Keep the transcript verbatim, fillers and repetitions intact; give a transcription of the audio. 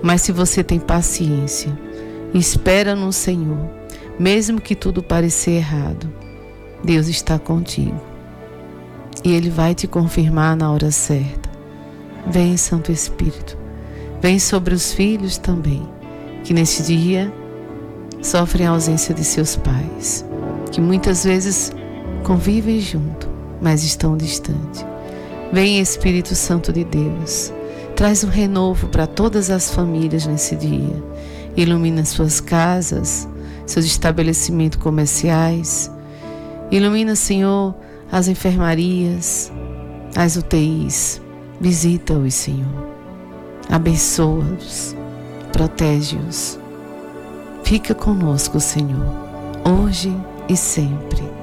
Mas se você tem paciência, espera no Senhor, mesmo que tudo parecer errado, Deus está contigo. E Ele vai te confirmar na hora certa. Vem, Santo Espírito. Vem sobre os filhos também, que neste dia sofrem a ausência de seus pais, que muitas vezes convivem junto, mas estão distantes. Vem, Espírito Santo de Deus. Traz um renovo para todas as famílias nesse dia. Ilumina suas casas, seus estabelecimentos comerciais. Ilumina, Senhor, as enfermarias, as U T Is. Visita-os, Senhor. Abençoa-os. Protege-os. Fica conosco, Senhor, hoje e sempre.